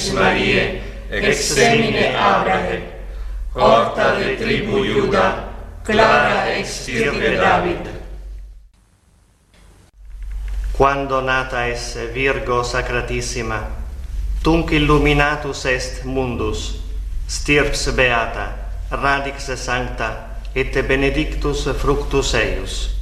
Virginis Mariae, ex semine Abrahe, horta de tribu Iuda, clara ex stirpe David. Quando nata esse Virgo Sacratissima, tunc illuminatus est mundus, stirps beata, radix sancta, et benedictus fructus eius.